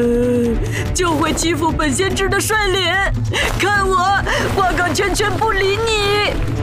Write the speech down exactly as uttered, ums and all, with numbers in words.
呃，就会欺负本先知的帅脸。看我，画个圈圈不理你。